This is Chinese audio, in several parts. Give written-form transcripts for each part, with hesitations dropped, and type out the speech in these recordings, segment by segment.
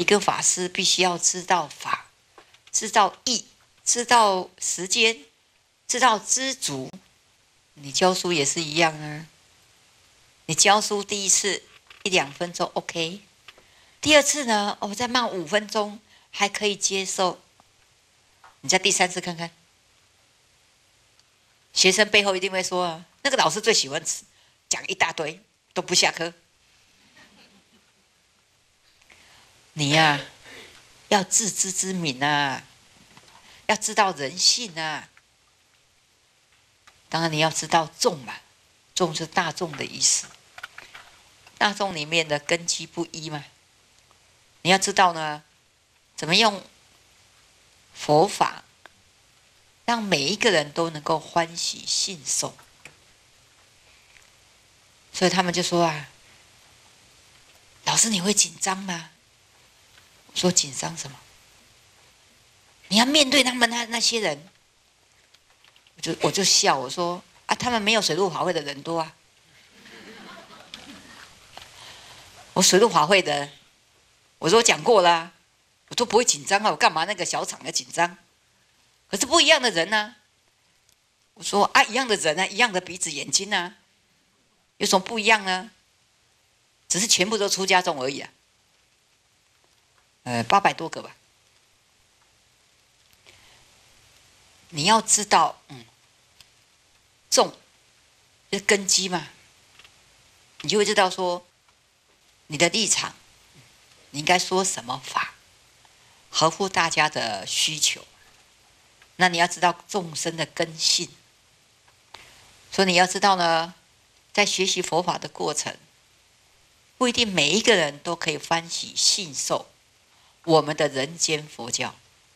个法师必须要知道法，知道义，知道时间，知道知足。你教书也是一样啊。你教书第一次1-2分钟 OK， 第二次呢，再慢5分钟还可以接受。你再第3次看看，学生背后一定会说啊，那个老师最喜欢讲一大堆都不下课。你呀，要自知之明啊，要知道人性啊。当然你要知道众嘛，众是大众的意思。大众里面的根基不一嘛，你要知道呢，怎么用佛法让每一个人都能够欢喜信受。所以他们就说啊，老师你会紧张吗？我说紧张什么？你要面对他们那些人。我就笑，我说啊，他们没有水陆法会的人多啊。我水陆法会的，我说我讲过啦，我都不会紧张啊，我干嘛那个小场要紧张？可是不一样的人呢、我说啊，一样的人啊，一样的鼻子眼睛啊，有什么不一样呢？只是全部都出家众而已啊。800多个吧。你要知道，众是根基嘛，你就会知道说，你的立场，你应该说什么法，合乎大家的需求。那你要知道众生的根性，所以你要知道呢，在学习佛法的过程，不一定每一个人都可以欢喜信受我们的人间佛教，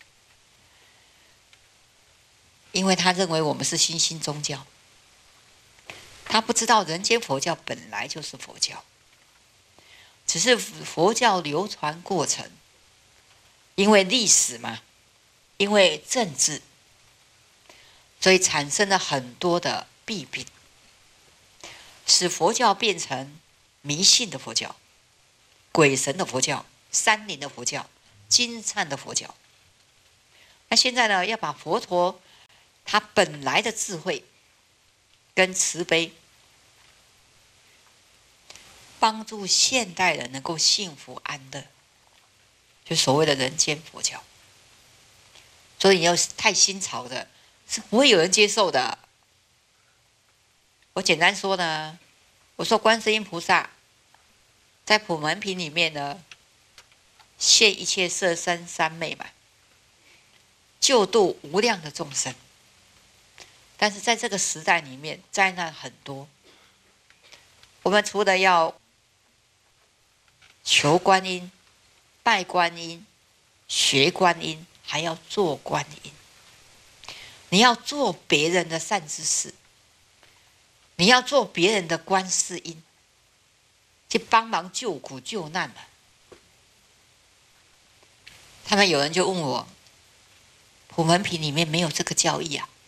因为他认为我们是新兴宗教，他不知道人间佛教本来就是佛教，只是佛教流传过程，因为历史嘛，因为政治，所以产生了很多的弊病，使佛教变成迷信的佛教、鬼神的佛教、山林的佛教、金灿的佛教。那现在呢，要把佛陀他本来的智慧跟慈悲，帮助现代人能够幸福安乐，就所谓的人间佛教。所以你要太新潮的，是不会有人接受的。我简单说呢，我说观世音菩萨在普门品里面呢，现一切色身三昧嘛，救度无量的众生。但是在这个时代里面，灾难很多。我们除了要求观音、拜观音、学观音，还要做观音。你要做别人的善知识，你要做别人的观世音，去帮忙救苦救难嘛。他们有人就问我，普门品里面没有这个教义啊？